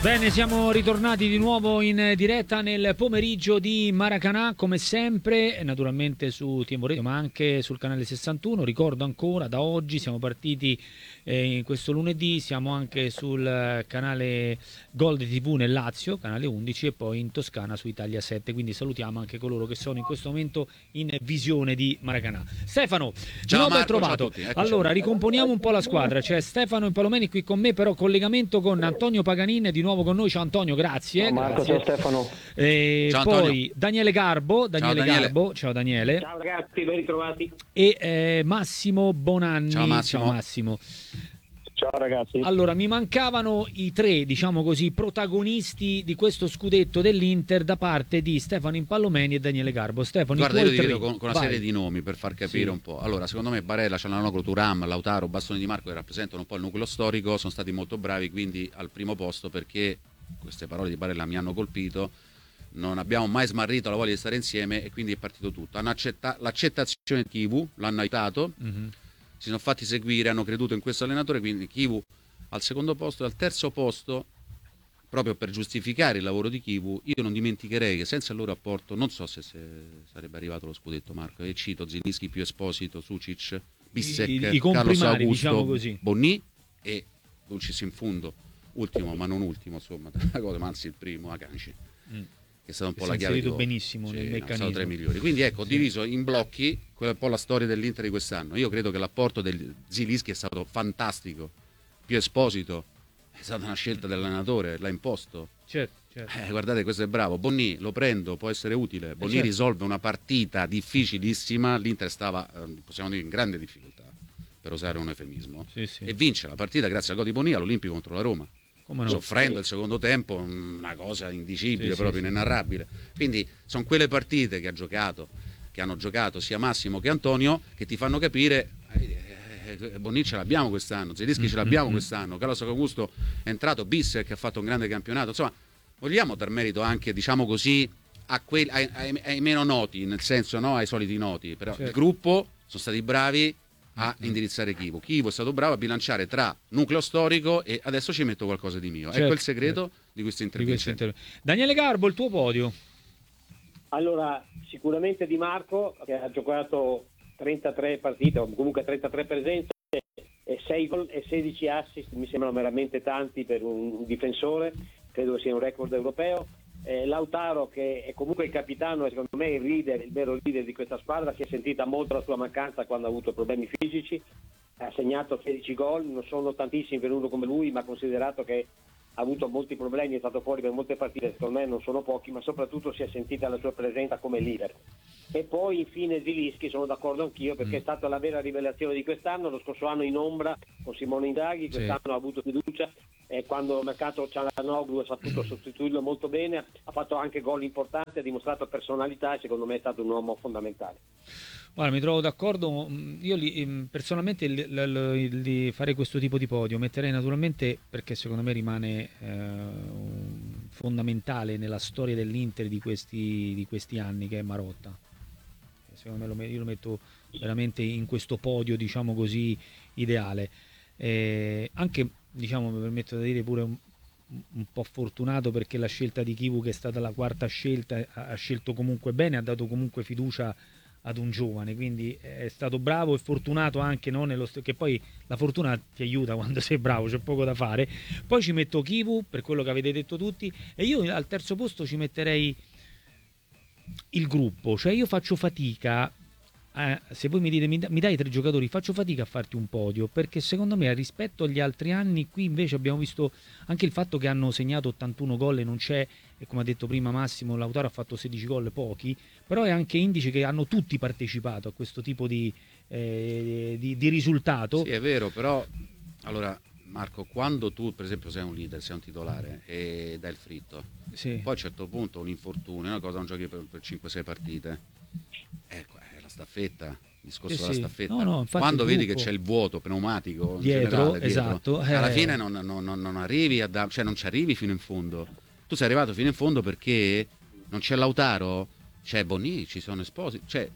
Bene, siamo ritornati di nuovo in diretta nel pomeriggio di Maracanã, come sempre, naturalmente su Tiempo Radio, ma anche sul canale 61. Ricordo ancora, da oggi siamo partiti questo lunedì, siamo anche sul canale Gold TV nel Lazio, canale 11, e poi in Toscana su Italia 7, quindi salutiamo anche coloro che sono in questo momento in visione di Maracanã. Stefano, di nuovo ben trovato. Allora, ricomponiamo un po' la squadra, c'è Stefano Impalomeni qui con me, però collegamento con Antonio Paganin, di nuovo con noi. Ciao Antonio, grazie. Ciao Marco, grazie. ciao Stefano. Ciao poi Daniele Garbo. Garbo. Ciao Daniele. Ciao ragazzi, ben ritrovati. E Massimo Bonanni. Ciao Massimo. Ciao Massimo. Ciao ragazzi. Allora, mi mancavano i tre, diciamo così, protagonisti di questo scudetto dell'Inter da parte di Stefano Impallomeni e Daniele Garbo. Stefano, guarda, io ti vedo con una serie di nomi per far capire un po'. Allora, secondo me Barella, Cialanoglu, Thuram, Lautaro, Bastoni Di Marco, che rappresentano un po' il nucleo storico, sono stati molto bravi, quindi al primo posto, perché queste parole di Barella mi hanno colpito. Non abbiamo mai smarrito la voglia di stare insieme e quindi è partito tutto. Hanno l'accettazione di Chivu, l'hanno aiutato. Si sono fatti seguire, hanno creduto in questo allenatore, quindi Chivu al secondo posto e al terzo posto, proprio per giustificare il lavoro di Chivu. Io non dimenticherei che senza il loro apporto, non so se sarebbe arrivato lo scudetto, Marco, e cito Zilinski più Esposito, Sucic, Bissek, Carlos Augusto, diciamo così, Bonni e Dulcis in fondo, ultimo ma non ultimo, insomma, ma anzi il primo, Akanji. Che è stata un po' la chiave di gol. Benissimo nel meccanismo. Sono 3 milioni. Quindi ecco, ho diviso in blocchi, quella è un po' la storia dell'Inter di quest'anno. Io credo che l'apporto del Zilinski è stato fantastico. Più Esposito è stata una scelta dell'allenatore, l'ha imposto. Certo. Guardate, questo è bravo. Bonni lo prendo, può essere utile. Bonni risolve una partita difficilissima. L'Inter stava, possiamo dire, in grande difficoltà, per usare un eufemismo. E vince la partita grazie al gol di Bonni all'Olimpico contro la Roma. Soffrendo il secondo tempo, una cosa indicibile, proprio inenarrabile. Quindi sono quelle partite che hanno giocato sia Massimo che Antonio, che ti fanno capire Bonni ce l'abbiamo quest'anno, Zilinski ce l'abbiamo quest'anno, Carlos Augusto è entrato, Bissek che ha fatto un grande campionato. Insomma, vogliamo dar merito anche, diciamo così, ai meno noti, nel senso, no, ai soliti noti, però il gruppo sono stati bravi a indirizzare Chivu. Chivu è stato bravo a bilanciare tra nucleo storico e adesso ci metto qualcosa di mio. Ecco il segreto di questa intervista. Daniele Garbo, il tuo podio. Allora, sicuramente Di Marco, che ha giocato 33 partite, o comunque 33 presenze, e 6 gol e 16 assist, mi sembrano veramente tanti per un difensore, credo sia un record europeo. Lautaro, che è comunque il capitano e secondo me il vero leader di questa squadra, si è sentita molto la sua mancanza quando ha avuto problemi fisici, ha segnato 16 gol, non sono tantissimi per uno come lui, ma considerato che ha avuto molti problemi, è stato fuori per molte partite, secondo me non sono pochi, ma soprattutto si è sentita la sua presenza come leader. E poi infine Zilinski, sono d'accordo anch'io, perché è stata la vera rivelazione di quest'anno. Lo scorso anno in ombra con Simone Inzaghi, quest'anno ha avuto fiducia, e quando il mercato Cialanoglu ha saputo sostituirlo molto bene, ha fatto anche gol importanti, ha dimostrato personalità e secondo me è stato un uomo fondamentale. Guarda, mi trovo d'accordo. Io personalmente di fare questo tipo di podio metterei naturalmente, perché secondo me rimane fondamentale nella storia dell'Inter di questi anni, che è Marotta. Secondo me io lo metto veramente in questo podio, diciamo così, ideale. Anche, diciamo, mi permetto di dire pure un po' fortunato, perché la scelta di Chivu, che è stata la quarta scelta, ha scelto comunque bene, ha dato comunque fiducia ad un giovane, quindi è stato bravo e fortunato anche, no, che poi la fortuna ti aiuta quando sei bravo, c'è poco da fare. Poi ci metto Chivu, per quello che avete detto tutti, e io al terzo posto ci metterei il gruppo. Cioè io faccio fatica, se voi mi dite mi dai 3 giocatori, faccio fatica a farti un podio, perché secondo me rispetto agli altri anni qui invece abbiamo visto anche il fatto che hanno segnato 81 gol e non c'è, e come ha detto prima Massimo, Lautaro ha fatto 16 gol, pochi, però è anche indice che hanno tutti partecipato a questo tipo di risultato. Sì, è vero, però allora Marco, quando tu per esempio sei un leader, sei un titolare e dai il fritto, poi a un certo punto un infortunio, una cosa, non giochi per 5-6 partite, ecco, è la staffetta, il discorso della staffetta. No, quando vedi che c'è il vuoto pneumatico dietro, esatto, alla fine non arrivi cioè non ci arrivi fino in fondo. Tu sei arrivato fino in fondo perché non c'è Lautaro, c'è Bonni, ci sono Esposito, cioè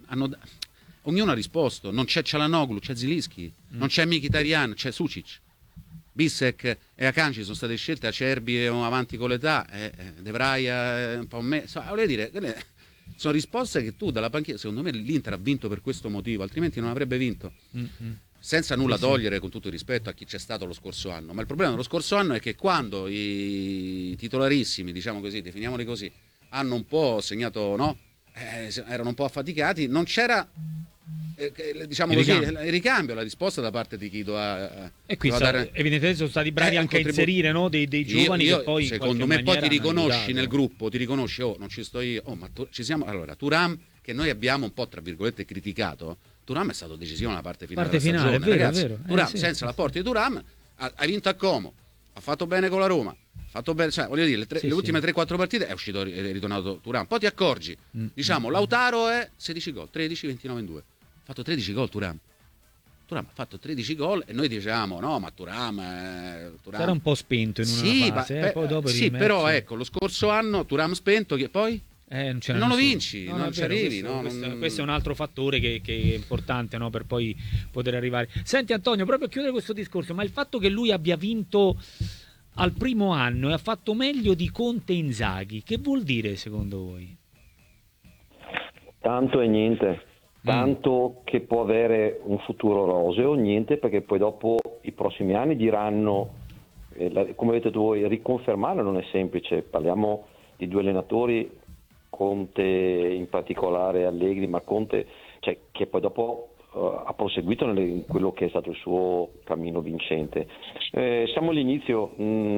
ognuno ha risposto, non c'è Cialanoglu, c'è Zilinski, non c'è Mkhitaryan, c'è Sucic. Bissek e Akanji sono state scelte, Acerbi avanti con l'età, De Vrij un po' meno, voglio dire, sono risposte che tu dalla panchina, secondo me l'Inter ha vinto per questo motivo, altrimenti non avrebbe vinto. Senza nulla togliere, con tutto il rispetto, a chi c'è stato lo scorso anno, ma il problema dello scorso anno è che quando i titolarissimi, diciamo così, definiamoli così, hanno un po' segnato, no? Erano un po' affaticati, non c'era diciamo così, il ricambio, la risposta da parte di chi doveva e qui evidentemente sono stati bravi anche a inserire, no, dei giovani che poi secondo me poi ti riconosci nel gruppo, ti riconosci, non ci sto io, ma ci siamo. Allora Thuram, che noi abbiamo un po' tra virgolette criticato, Thuram è stato decisivo nella parte finale della stagione, è vero, ragazzi. è vero. Thuram, Sì, senza l'apporto di Thuram hai vinto a Como, ha fatto bene con la Roma, fatto bene, cioè, voglio dire, le ultime 3-4 partite è uscito, è ritornato Thuram. Poi ti accorgi, diciamo, Lautaro è 16 gol, 13, 29 in 2. Ha fatto 13 gol Thuram ha fatto 13 gol e noi dicevamo no, ma Thuram era un po' spento in una fase, poi dopo però ecco, lo scorso anno Thuram spento, che poi non lo vinci, non ci arrivi. Questo è un altro fattore che è importante, no, per poi poter arrivare. Senti Antonio, proprio a chiudere questo discorso, ma il fatto che lui abbia vinto al primo anno e ha fatto meglio di Conte e Inzaghi, che vuol dire secondo voi? Tanto e niente. Tanto che può avere un futuro roseo, niente, perché poi dopo i prossimi anni diranno, come avete detto voi, riconfermarlo non è semplice. Parliamo di due allenatori, Conte in particolare, Allegri, ma Conte, cioè, che poi dopo ha proseguito in quello che è stato il suo cammino vincente. Siamo all'inizio,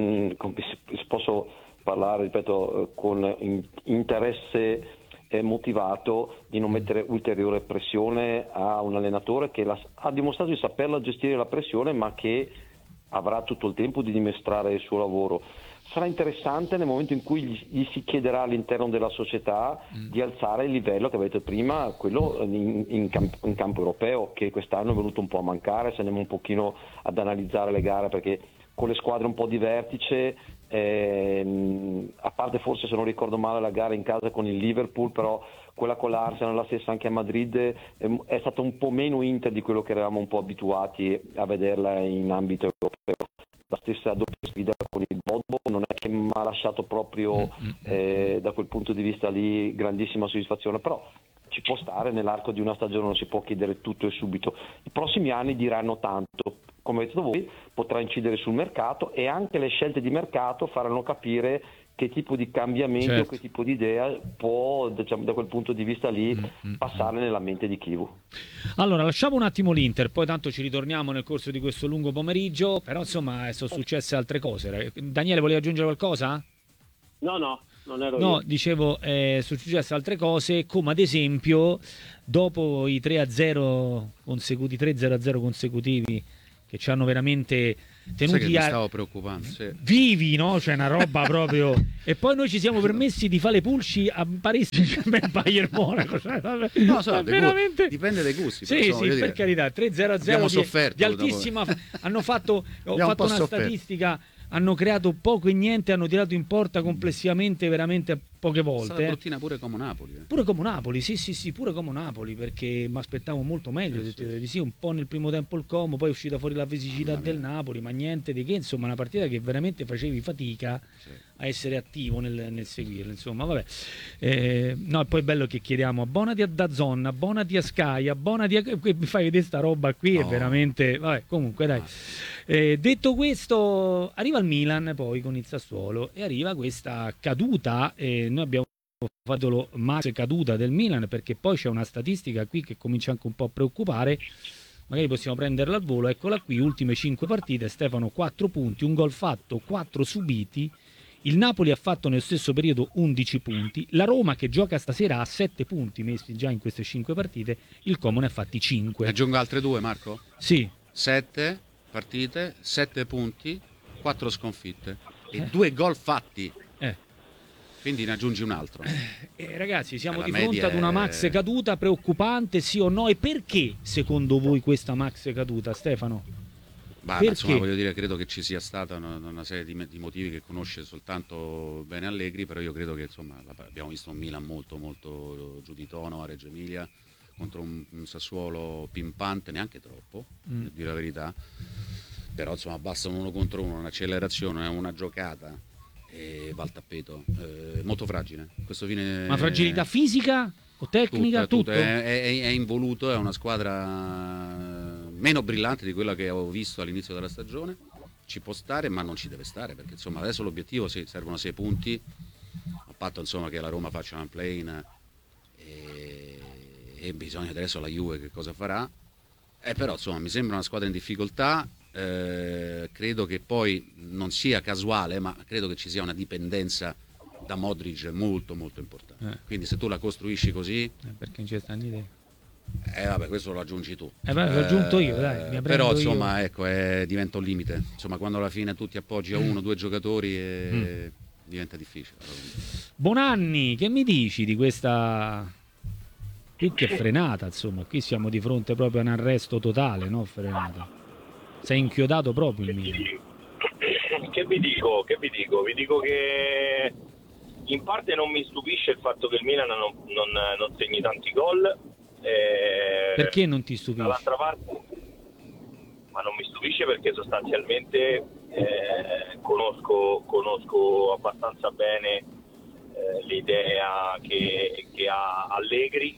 posso parlare, ripeto, con interesse motivato di non mettere ulteriore pressione a un allenatore che ha dimostrato di saperla gestire la pressione, ma che avrà tutto il tempo di dimostrare il suo lavoro. Sarà interessante nel momento in cui gli si chiederà all'interno della società di alzare il livello che avete prima, quello in campo europeo, che quest'anno è venuto un po' a mancare, se andiamo un pochino ad analizzare le gare, perché con le squadre un po' di vertice, a parte forse, se non ricordo male, la gara in casa con il Liverpool, però quella con l'Arsenal, la stessa anche a Madrid, è stata un po' meno Inter di quello che eravamo un po' abituati a vederla in ambito europeo. La stessa doppia sfida con il Bodo non è che mi ha lasciato proprio da quel punto di vista lì grandissima soddisfazione, però ci può stare, nell'arco di una stagione non si può chiedere tutto e subito. I prossimi anni diranno tanto, come avete detto voi, potrà incidere sul mercato, e anche le scelte di mercato faranno capire che tipo di cambiamento, certo, che tipo di idea può, diciamo, da quel punto di vista lì passare nella mente di Chivu. Allora, lasciamo un attimo l'Inter, poi tanto ci ritorniamo nel corso di questo lungo pomeriggio, però insomma sono successe altre cose. Daniele, volevi aggiungere qualcosa? No, non ero io. No, dicevo, sono successe altre cose, come ad esempio dopo i 3-0 consecutivi che ci hanno veramente tenuti mi stavo preoccupando, vivi, no? C'è una roba proprio. E poi noi ci siamo permessi di fare le pulci a Paris Bayern Monaco. Cioè, veramente dipende dai gusti. Sì, per carità, 3-0 di altissima. Hanno fatto una statistica. Hanno creato poco e niente, hanno tirato in porta complessivamente veramente poche volte. È stata bruttina pure come Napoli. Pure come Napoli, sì, pure come Napoli, perché mi aspettavo molto meglio, sì, un po' nel primo tempo il Como, poi è uscita fuori la fisicità del Napoli, ma niente di che, insomma, una partita che veramente facevi fatica a essere attivo nel seguirla, insomma, vabbè. No, poi è bello che chiediamo abbonati a DAZN, abbonati a Sky, abbonati a... mi fai vedere sta roba qui, è veramente... Vabbè, comunque dai. Detto questo, arriva il Milan poi con il Sassuolo e arriva questa caduta, noi abbiamo fatto lo max caduta del Milan, perché poi c'è una statistica qui che comincia anche un po' a preoccupare, magari possiamo prenderla al volo, eccola qui, ultime 5 partite, Stefano 4 punti, un gol fatto, 4 subiti, il Napoli ha fatto nello stesso periodo 11 punti, la Roma che gioca stasera ha 7 punti messi già in queste 5 partite, il Como ne ha fatti 5. Aggiungo altre 2, Marco? Sì. 7 partite, 7 punti, 4 sconfitte e 2 gol fatti. Quindi ne aggiungi un altro. Ragazzi, siamo di fronte ad una max caduta preoccupante, sì o no? E perché secondo voi questa max caduta, Stefano? Insomma, voglio dire, credo che ci sia stata una serie di motivi che conosce soltanto bene Allegri, però io credo che, insomma, abbiamo visto un Milan molto molto giù di tono a Reggio Emilia, contro un Sassuolo pimpante, neanche troppo, per dire la verità, però insomma basta un 1 contro 1, un'accelerazione, una giocata e va al tappeto, molto fragile questo fine. Ma fragilità fisica o tecnica? Tutto. È involuto, è una squadra meno brillante di quella che avevo visto all'inizio della stagione, ci può stare ma non ci deve stare, perché insomma adesso l'obiettivo servono 6 punti, a patto insomma che la Roma faccia un play-in, e bisogna adesso la Juve che cosa farà, però insomma mi sembra una squadra in difficoltà. Credo che poi non sia casuale, ma credo che ci sia una dipendenza da Modric molto molto importante, quindi se tu la costruisci così, perché non ci stanno idee, vabbè, questo lo aggiungi tu, l'ho aggiunto io, dai, però insomma io. Ecco, diventa un limite, insomma, quando alla fine tu ti appoggi a 1-2 giocatori diventa difficile. Bonanni, che mi dici di questa più che frenata? Insomma, qui siamo di fronte proprio a un arresto totale, no? Frenata. Sei inchiodato proprio il Milan. Che vi dico? Vi dico che in parte non mi stupisce il fatto che il Milan non segni tanti gol. Perché non ti stupisce? Dall'altra parte, ma non mi stupisce perché sostanzialmente conosco abbastanza bene l'idea che ha Allegri,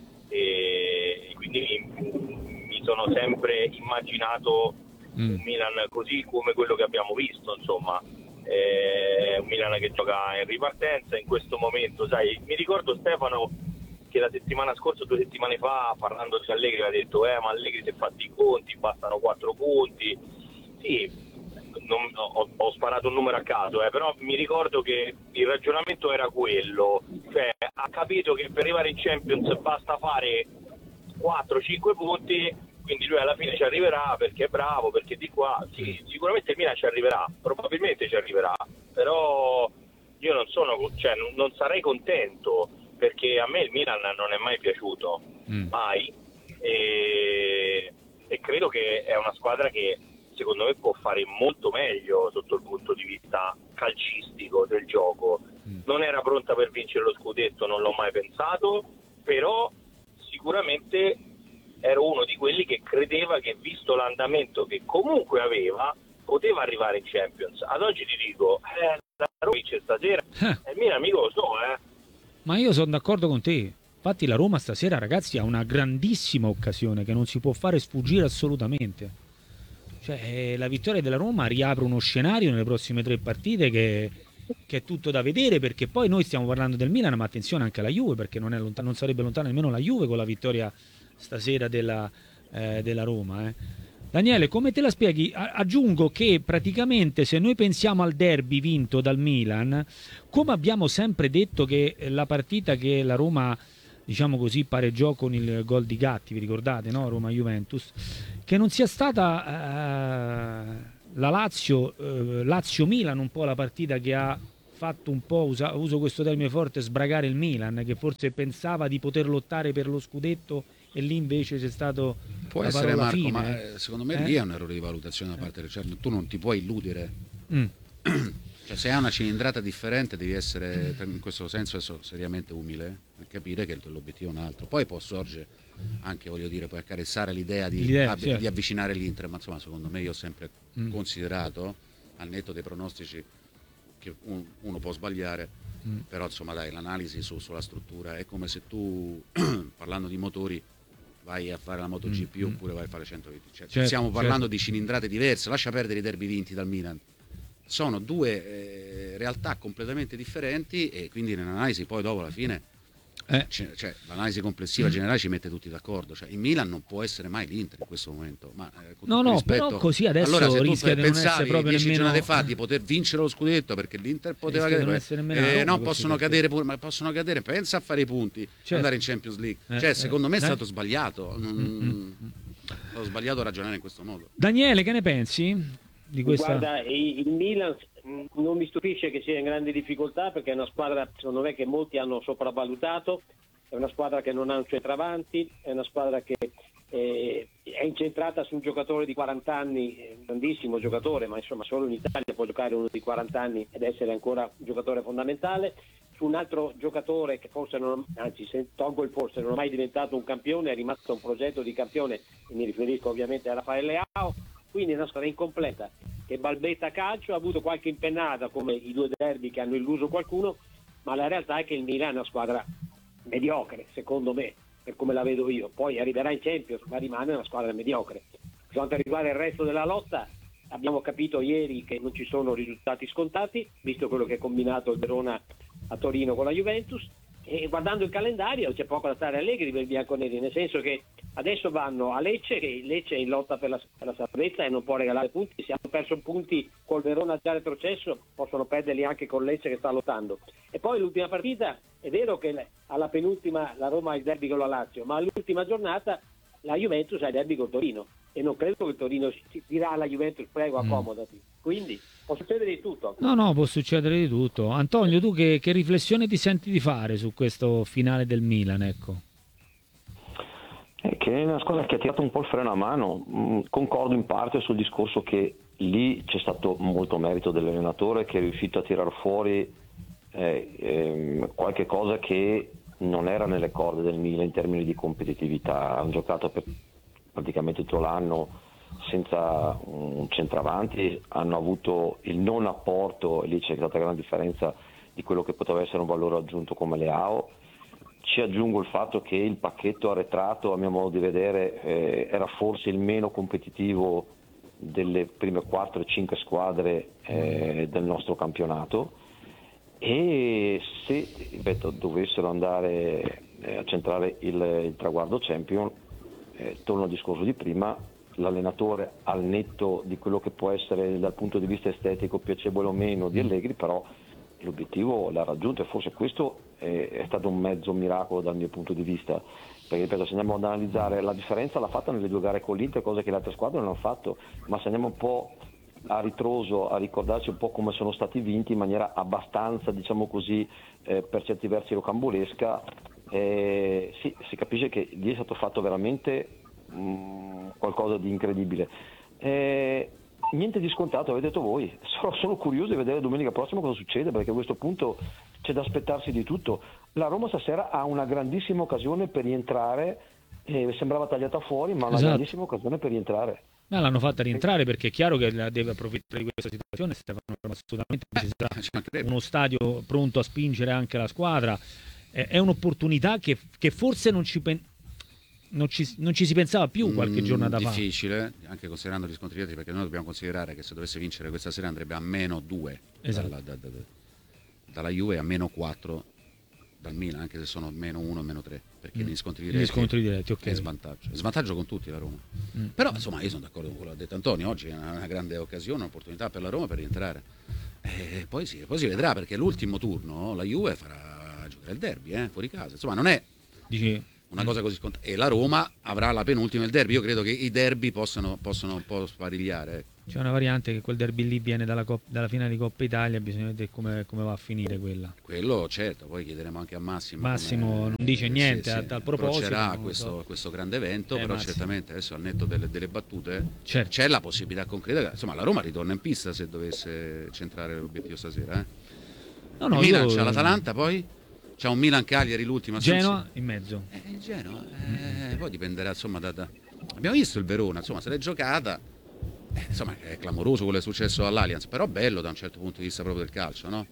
e quindi mi sono sempre immaginato un Milan così come quello che abbiamo visto, insomma, un Milan che gioca in ripartenza in questo momento. Sai, mi ricordo Stefano che la settimana scorsa, 2 settimane fa, parlando di Allegri, ha detto ma Allegri si è fatti i conti, bastano 4 punti. Sì, ho sparato un numero a caso, però mi ricordo che il ragionamento era quello, cioè ha capito che per arrivare in Champions basta fare 4-5 punti, quindi lui alla fine ci arriverà perché è bravo, perché di qua, sì, sicuramente il Milan ci arriverà, probabilmente ci arriverà, però io non sarei contento, perché a me il Milan non è mai piaciuto, mai, e credo che è una squadra che secondo me può fare molto meglio sotto il punto di vista calcistico del gioco. Non era pronta per vincere lo scudetto, non l'ho mai pensato, però sicuramente ero uno di quelli che credeva che, visto l'andamento che comunque aveva, poteva arrivare in Champions. Ad oggi ti dico, la Roma vince stasera, il mio amico lo so, Ma io sono d'accordo con te. Infatti la Roma stasera, ragazzi, ha una grandissima occasione che non si può fare sfuggire assolutamente. Cioè, la vittoria della Roma riapre uno scenario nelle prossime 3 partite che è tutto da vedere, perché poi noi stiamo parlando del Milan, ma attenzione anche alla Juve, perché non sarebbe lontana nemmeno la Juve con la vittoria stasera della Roma. Daniele, come te la spieghi? Aggiungo che praticamente, se noi pensiamo al derby vinto dal Milan, come abbiamo sempre detto che la partita che la Roma, diciamo così, pareggiò con il gol di Gatti, vi ricordate, no? Roma-Juventus, che non sia stata la Lazio-Milan un po' la partita che ha fatto un po', uso questo termine forte, sbragare il Milan, che forse pensava di poter lottare per lo scudetto, e lì invece c'è stato, può essere, Marco, fine. Ma secondo me lì è un errore di valutazione da parte del Cerno. Tu non ti puoi illudere. Cioè, se hai una cilindrata differente devi essere, in questo senso, seriamente umile e capire che l'obiettivo è un altro. Poi può sorgere anche, voglio dire, puoi accarezzare l'idea di avvicinare l'Inter, ma insomma, secondo me io ho sempre considerato, al netto dei pronostici, che uno può sbagliare, però insomma dai, l'analisi sulla struttura è come se tu, parlando di motori, vai a fare la MotoGP oppure vai a fare 120. Cioè, stiamo parlando di cilindrate diverse, lascia perdere i derby vinti dal Milan. Sono 2 realtà completamente differenti, e quindi nell'analisi poi dopo alla fine cioè, l'analisi complessiva generale ci mette tutti d'accordo. Cioè, il Milan non può essere mai l'Inter in questo momento, ma con no, rispetto, però così adesso allora, se rischia tu di non essere proprio 10 nemmeno giornate fa di poter vincere lo scudetto, perché l'Inter poteva cadere, no, possono cadere pure, ma possono cadere, pensa a fare i punti, andare in Champions League, cioè secondo me è stato sbagliato, ho sbagliato a ragionare in questo modo. Daniele, che ne pensi di questa? Guarda, il Milan non mi stupisce che sia in grandi difficoltà, perché è una squadra, secondo me, che molti hanno sopravvalutato. È una squadra che non ha un centravanti, è una squadra che è incentrata su un giocatore di 40 anni, un grandissimo giocatore, ma insomma solo in Italia può giocare uno di 40 anni ed essere ancora un giocatore fondamentale, su un altro giocatore che forse anzi, se tolgo il forse, non è mai diventato un campione, è rimasto un progetto di campione, e mi riferisco ovviamente a Rafael Leao. Quindi è una squadra incompleta che balbetta calcio, ha avuto qualche impennata come i 2 derby che hanno illuso qualcuno, ma la realtà è che il Milan è una squadra mediocre, secondo me, per come la vedo io. Poi arriverà in Champions, ma rimane una squadra mediocre. Per quanto riguarda il resto della lotta, abbiamo capito ieri che non ci sono risultati scontati, visto quello che ha combinato il Verona a Torino con la Juventus, e guardando il calendario c'è poco da stare allegri per i bianconeri, nel senso che adesso vanno a Lecce, che Lecce è in lotta per la salvezza e non può regalare punti. Se hanno perso punti col Verona già retrocesso, possono perderli anche con Lecce che sta lottando. E poi l'ultima partita, è vero che alla penultima la Roma ha il derby con la Lazio, ma all'ultima giornata la Juventus ha il derby con Torino, e non credo che il Torino si dirà alla Juventus prego accomodati. Quindi può succedere di tutto. No, può succedere di tutto. Antonio, tu che riflessione ti senti di fare su questo finale del Milan, ecco? Che è una squadra che ha tirato un po' il freno a mano. Concordo in parte sul discorso che lì c'è stato molto merito dell'allenatore, che è riuscito a tirar fuori qualche cosa che non era nelle corde del Milan in termini di competitività. Hanno giocato per praticamente tutto l'anno senza un centravanti, hanno avuto il non apporto, e lì c'è stata grande differenza di quello che poteva essere un valore aggiunto come Leao. Ci aggiungo il fatto che il pacchetto arretrato, a mio modo di vedere, era forse il meno competitivo delle prime 4-5 squadre del nostro campionato, e se ripeto, dovessero andare a centrare il traguardo Champion, torno al discorso di prima, l'allenatore, al netto di quello che può essere dal punto di vista estetico piacevole o meno di Allegri, però l'obiettivo l'ha raggiunto, e forse questo è stato un mezzo miracolo dal mio punto di vista, perché ripeto, se andiamo ad analizzare la differenza l'ha fatta nelle 2 gare con l'Inter, cosa che le altre squadre non hanno fatto, ma se andiamo un po' a ritroso a ricordarci un po' come sono stati vinti in maniera abbastanza, diciamo così, per certi versi rocambolesca, sì, si capisce che lì è stato fatto veramente qualcosa di incredibile. Niente di scontato, avete detto voi. Sono curioso di vedere domenica prossima cosa succede, perché a questo punto c'è da aspettarsi di tutto. La Roma stasera ha una grandissima occasione per rientrare, sembrava tagliata fuori, ma una grandissima occasione per rientrare. Ma l'hanno fatta rientrare, perché è chiaro che deve approfittare di questa situazione. Stefano, assolutamente ci sarà uno stadio pronto a spingere anche la squadra. È un'opportunità che forse non ci si pensava più qualche giornata fa. Difficile, anche considerando gli scontri diretti, perché noi dobbiamo considerare che se dovesse vincere questa sera andrebbe a -2 dalla Juve, a -4 dal Milan, anche se sono -1 e -3, perché negli scontri diretti okay. È svantaggio con tutti la Roma. Però insomma io sono d'accordo con quello che ha detto Antonio, oggi è una grande occasione, un'opportunità per la Roma per rientrare, e poi si vedrà, perché l'ultimo turno la Juve farà giocare il derby fuori casa, insomma non è una cosa così scontata, e la Roma avrà la penultima il derby. Io credo che i derby possano un po' sparigliare. C'è una variante che quel derby lì viene dalla finale di Coppa Italia, bisogna vedere come va a finire quella. Quello certo, poi chiederemo anche a Massimo. Massimo non dice niente a tal proposito. C'era questo grande evento, però Massimo, certamente adesso al netto delle battute c'è la possibilità concreta. Insomma, la Roma ritorna in pista se dovesse centrare l'obiettivo stasera. Il Milan c'ha l'Atalanta, poi c'è un Milan-Cagliari l'ultima. Genoa in mezzo. Genoa, poi dipenderà insomma abbiamo visto il Verona, insomma se l'è giocata. Insomma è clamoroso quello che è successo all'Allianz, però bello da un certo punto di vista proprio del calcio, no?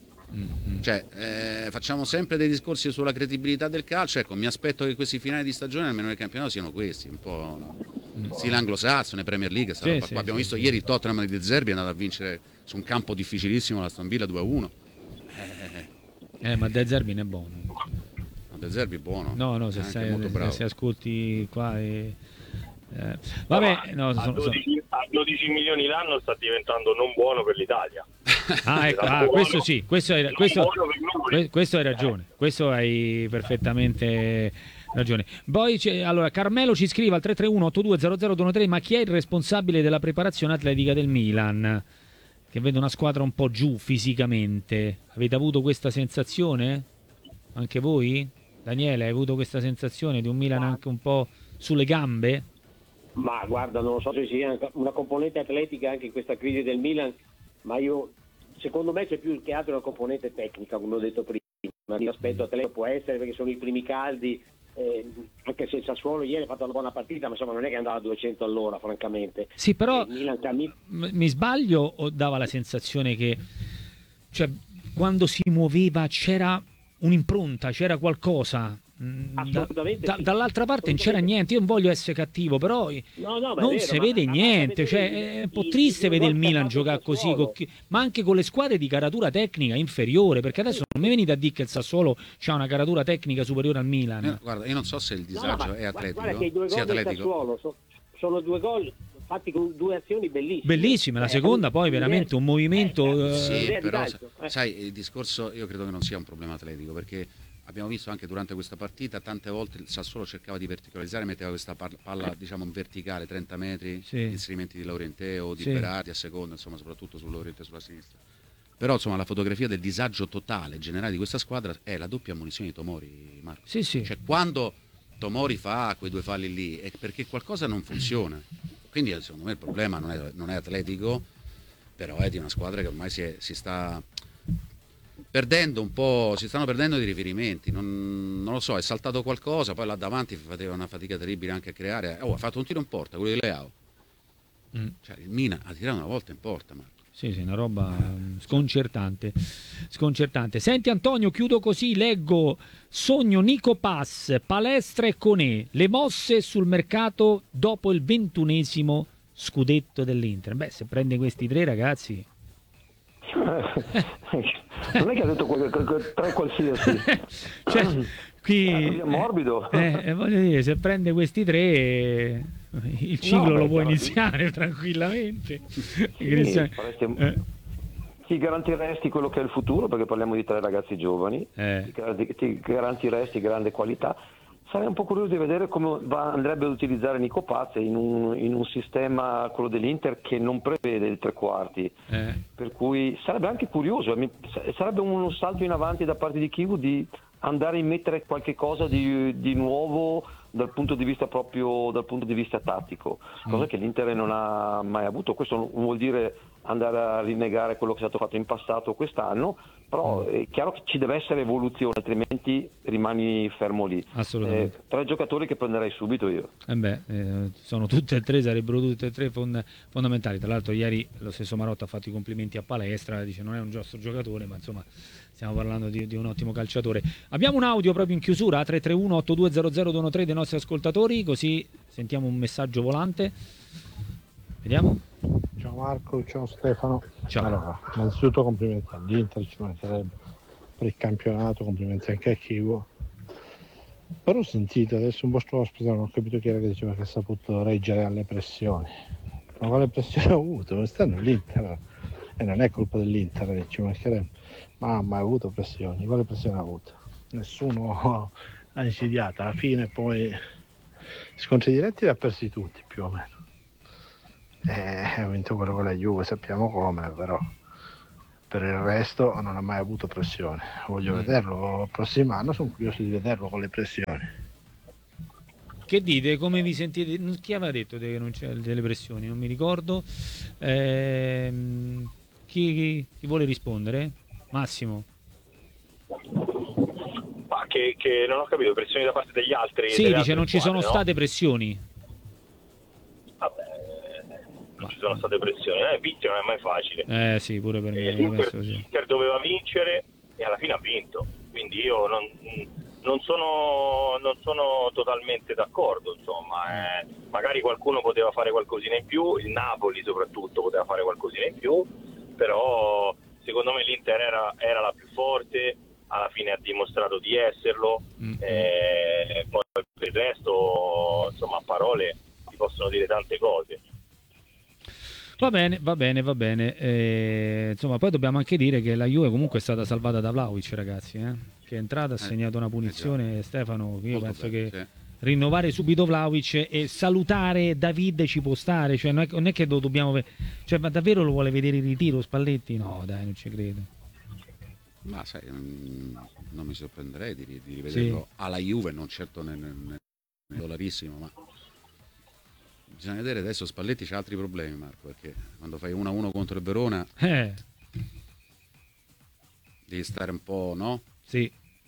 Cioè facciamo sempre dei discorsi sulla credibilità del calcio, ecco, mi aspetto che questi finali di stagione almeno nel campionato siano questi, un po' stile anglosazzone, Premier League, abbiamo visto ieri il Tottenham di De Zerbi è andato a vincere su un campo difficilissimo la Aston Villa 2-1. Ma De Zerbi ne è buono. De Zerbi è buono. No, se ascolti qua vabbè, a 12 milioni l'anno sta diventando non buono per l'Italia. Questo sì, questo hai ragione, questo hai perfettamente ragione. Poi allora Carmelo ci scrive al 331-8200-213: ma chi è il responsabile della preparazione atletica del Milan? Che vede una squadra un po' giù fisicamente. Avete avuto questa sensazione? Anche voi? Daniele, hai avuto questa sensazione di un Milan anche un po' sulle gambe? Ma guarda, non so se sia una componente atletica anche in questa crisi del Milan, ma secondo me c'è più che altro una componente tecnica, come ho detto prima. ma l'aspetto atletico può essere perché sono i primi caldi, anche se il Sassuolo ieri ha fatto una buona partita, ma insomma non è che andava a 200 all'ora, francamente. Sì, però mi sbaglio o dava la sensazione che, cioè, quando si muoveva c'era un'impronta, c'era qualcosa. Assolutamente sì. Dall'altra parte non c'era niente. Io non voglio essere cattivo, però non si vede niente. Cioè, è un po' triste vedere il Milan giocare così, ma anche con le squadre di caratura tecnica inferiore, perché adesso non mi venite a dire che il Sassuolo c'ha una caratura tecnica superiore al Milan. Guarda, io non so se il disagio è atletico. Guarda che i due gol del Sassuolo sono 2 gol fatti con 2 azioni bellissime. La seconda poi veramente un movimento. Sì, però sai, il discorso io credo che non sia un problema atletico, perché abbiamo visto anche durante questa partita tante volte il Sassuolo cercava di verticalizzare, metteva questa palla diciamo in verticale 30 metri, inserimenti di Laurenteo, di Berardi a seconda, insomma, soprattutto su Laurenteo sulla sinistra. Però insomma la fotografia del disagio totale generale di questa squadra è la doppia ammonizione di Tomori, Marco. Sì. Cioè, quando Tomori fa quei 2 falli lì è perché qualcosa non funziona. Quindi secondo me il problema non è atletico, però è di una squadra che ormai si sta perdendo un po', si stanno perdendo dei riferimenti, non lo so, è saltato qualcosa, poi là davanti faceva una fatica terribile anche a creare. Ha fatto un tiro in porta, quello di Leao. Cioè, il Milan ha tirato una volta in porta, Marco. Sì, una roba sconcertante. Senti Antonio, chiudo così, leggo: sogno Nico Pass, palestra e Conè, le mosse sul mercato dopo il 21esimo scudetto dell'Inter. Beh, se prende questi 3 ragazzi... Non è che ha detto 3 qualsiasi. Cioè, qui è morbido. Voglio dire, se prende questi 3 il ciclo lo può iniziare tranquillamente. Ti garantiresti quello che è il futuro, perché parliamo di 3 ragazzi giovani, ti garantiresti grande qualità. Sarei un po' curioso di vedere come andrebbe ad utilizzare Nico Paz in un sistema, quello dell'Inter, che non prevede il 3/4, per cui sarebbe anche curioso, sarebbe un salto in avanti da parte di Chivu di andare a immettere qualche cosa di nuovo dal punto di vista tattico, cosa che l'Inter non ha mai avuto. Questo non vuol dire andare a rinnegare quello che è stato fatto in passato quest'anno, però è chiaro che ci deve essere evoluzione, altrimenti rimani fermo lì. Assolutamente. 3 giocatori che prenderei subito io. Sono tutte e 3, sarebbero tutte e 3 fondamentali. Tra l'altro ieri lo stesso Marotta ha fatto i complimenti a Palestra, dice non è un giusto giocatore, ma insomma stiamo parlando di un ottimo calciatore. Abbiamo un audio proprio in chiusura, 331-8200-213 dei nostri ascoltatori, così sentiamo un messaggio volante. Vediamo. Ciao Marco, ciao Stefano. Ciao. Allora, innanzitutto complimenti all'Inter, ci mancherebbe, per il campionato, complimenti anche a Chivo. Però ho sentito, adesso un vostro ospite, non ho capito chi era che diceva che ha saputo reggere alle pressioni. Ma quale pressione ha avuto? Quest'anno l'Inter, e non è colpa dell'Inter, ci mancherebbe, ma ha mai avuto pressioni. Quale pressione ha avuto? Nessuno ha insidiato, alla fine poi scontri diretti li ha persi tutti più o meno. Ha vinto quello con la Juve, sappiamo come, però per il resto non ha mai avuto pressione. Voglio vederlo il prossimo anno, sono curioso di vederlo con le pressioni. Che dite? Come vi sentite? Chi aveva detto che non c'è delle pressioni? Non mi ricordo. Chi vuole rispondere? Massimo. Ma che non ho capito, pressioni da parte degli altri? Sì, dice non ci sono state pressioni. Vabbè, non ci sono state pressioni. Vincere non è mai facile. Sì, pure per me. L'Inter doveva vincere e alla fine ha vinto. Quindi io non sono totalmente d'accordo, insomma. Magari qualcuno poteva fare qualcosina in più, il Napoli soprattutto poteva fare qualcosina in più, però secondo me l'Inter era la più forte, alla fine ha dimostrato di esserlo, poi per il resto, insomma, a parole si possono dire tante cose. Va bene. Insomma, poi dobbiamo anche dire che la Juve comunque è stata salvata da Vlahovic, ragazzi, che è entrata, ha segnato una punizione. Stefano, io penso che rinnovare subito Vlahovic e salutare David ci può stare, cioè non è che lo dobbiamo cioè, ma davvero lo vuole vedere in ritiro Spalletti? No, dai, non ci credo. Ma sai, non mi sorprenderei di rivederlo alla Juve, non certo nel dolarissimo, ma bisogna vedere. Adesso Spalletti c'ha altri problemi, Marco, perché quando fai 1-1 contro il Verona devi stare un po', no? Sì.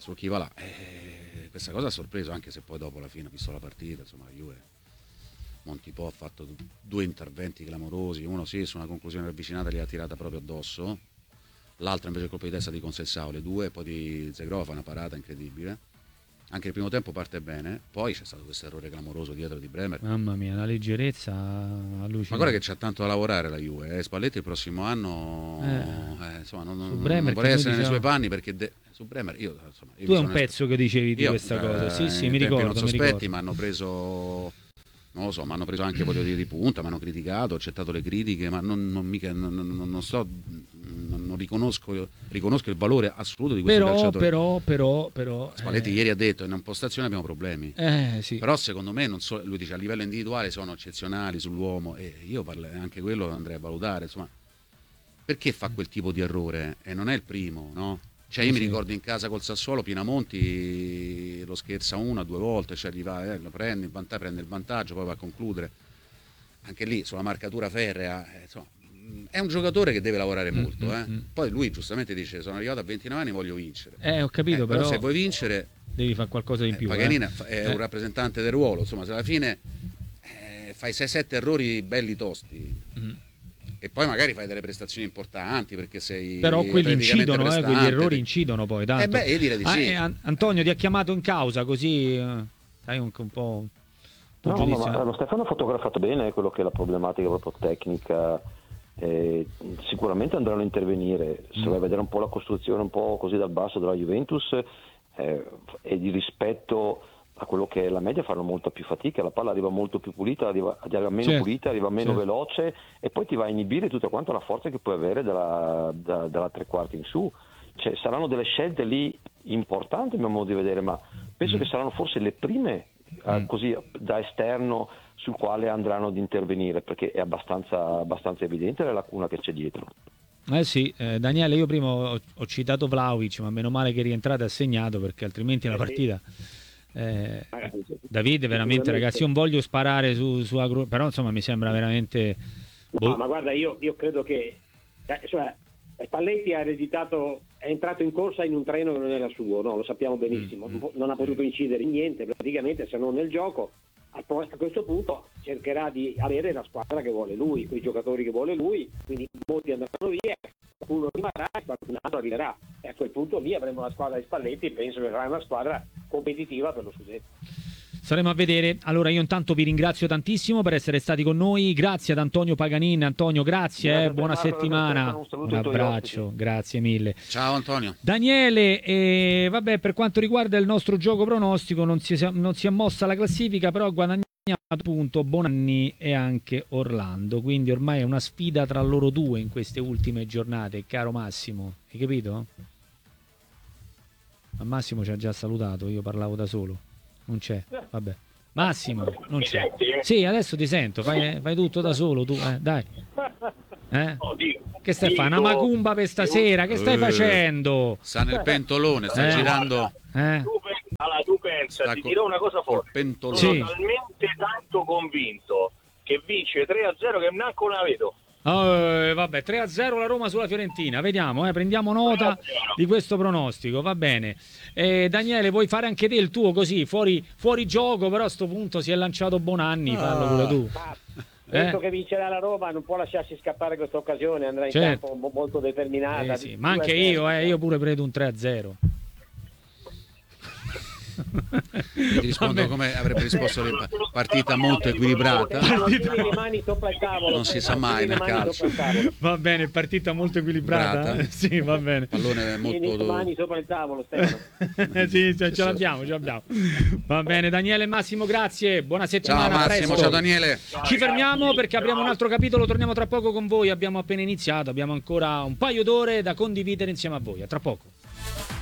su chi va là. Questa cosa ha sorpreso, anche se poi dopo alla fine, visto la partita, insomma, la Juve, Montipò ha fatto 2 interventi clamorosi, uno sì su una conclusione ravvicinata li ha tirata proprio addosso, l'altro invece colpo di testa di Conceição, le 2, poi di Zegrova, una parata incredibile. Anche il primo tempo parte bene, poi c'è stato questo errore clamoroso dietro di Bremer. Mamma mia, una leggerezza allucinante. Ma guarda che c'ha tanto da lavorare la Juve, Spalletti il prossimo anno insomma, non vorrei essere nei suoi panni, perché su Bremer io tu è un pezzo che dicevi di questa cosa. Sì, mi ricordo. Non sospetti, mi hanno preso, non lo so, mi hanno preso anche voglio dire, di punta, mi hanno criticato, ho accettato le critiche, ma non riconosco il valore assoluto di questo calciatore. Però Spalletti ieri ha detto in impostazione abbiamo problemi, sì. Però secondo me non so, lui dice a livello individuale sono eccezionali sull'uomo, e io anche quello andrei a valutare, insomma, perché fa quel tipo di errore, e non è il primo, no? Cioè io mi ricordo in casa col Sassuolo Pinamonti lo scherza 1 o 2 volte, cioè arriva, lo prende il vantaggio, poi va a concludere. Anche lì sulla marcatura ferrea, insomma, è un giocatore che deve lavorare molto. Poi lui giustamente dice sono arrivato a 29 anni, voglio vincere. Ho capito, però se vuoi vincere devi fare qualcosa di più. Paganini è un rappresentante del ruolo, insomma, se alla fine fai 6-7 errori belli tosti, e poi magari fai delle prestazioni importanti perché sei, però quelli incidono, quegli errori incidono poi tanto. Io direi di sì. Antonio ti ha chiamato in causa, così sai un po'. No, ma lo Stefano ha fotografato bene quello che è la problematica proprio tecnica. Sicuramente andranno a intervenire. Se vai a vedere un po' la costruzione un po' così dal basso della Juventus, e di rispetto a quello che è la media fanno molta più fatica, la palla arriva molto più pulita, arriva meno pulita, arriva meno veloce, e poi ti va a inibire tutta quanta la forza che puoi avere dalla tre quarti in su. Cioè, saranno delle scelte lì importanti a mio modo di vedere, ma penso che saranno forse le prime così da esterno sul quale andranno ad intervenire, perché è abbastanza evidente la lacuna che c'è dietro. Sì, Daniele, io prima ho citato Vlahovic, ma meno male che è rientrato e ha segnato, perché altrimenti la partita Davide veramente, ragazzi, io non voglio sparare su però insomma mi sembra veramente no, ma guarda, io credo che Spalletti è entrato in corsa in un treno che non era suo, no? Lo sappiamo benissimo, non ha potuto incidere in niente praticamente, se non nel gioco. A questo punto cercherà di avere la squadra che vuole lui, quei giocatori che vuole lui, quindi molti andranno via, qualcuno rimarrà, qualcun altro arriverà, e a quel punto lì avremo la squadra di Spalletti, e penso che sarà una squadra competitiva per lo scudetto. Staremo a vedere. Allora io intanto vi ringrazio tantissimo per essere stati con noi, grazie ad Antonio Paganin. Antonio, grazie, buona settimana, un abbraccio, grazie mille. Ciao Antonio. Daniele, vabbè, per quanto riguarda il nostro gioco pronostico non si è mossa la classifica, però guadagniamo appunto Bonanni e anche Orlando, quindi ormai è una sfida tra loro due in queste ultime giornate, caro Massimo, hai capito? Ma Massimo ci ha già salutato, io parlavo da solo. Non c'è, vabbè. Massimo, non c'è. Sì, adesso ti sento, fai tutto da solo tu, dai. Che stai facendo? Una macumba per stasera? Che stai facendo? Sta nel pentolone, sta girando. Allora tu pensa, ti dirò una cosa forte. Sono talmente tanto convinto che vince 3-0 che neanche la vedo. Vabbè, 3-0 la Roma sulla Fiorentina, vediamo, prendiamo nota di questo pronostico, va bene. Daniele, vuoi fare anche te il tuo così, fuori gioco, però a sto punto si è lanciato Bonanni, fallo pure tu. Penso che vincerà la Roma, non può lasciarsi scappare questa occasione, andrà in campo molto determinata. Sì. Ma anche io pure predo un 3-0. Ti rispondo come avrebbe risposto, partita molto equilibrata, le mani sopra il tavolo, non si sa mai nel calcio. Va bene, partita molto equilibrata. Sì, va bene. Pallone molto le mani sopra il tavolo, Stefano. Sì, ce l'abbiamo. Va bene, Daniele e Massimo, grazie, buona settimana. Ciao Massimo, ciao Daniele. Ci fermiamo perché apriamo un altro capitolo, torniamo tra poco con voi, abbiamo appena iniziato, abbiamo ancora un paio d'ore da condividere insieme a voi, a tra poco.